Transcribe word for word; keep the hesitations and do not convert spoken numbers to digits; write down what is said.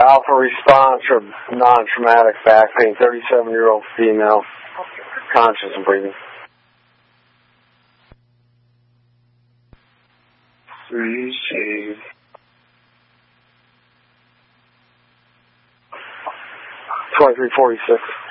alpha response or non-traumatic back pain, thirty-seven-year-old female, conscious and breathing. Receive. twenty-three forty-six.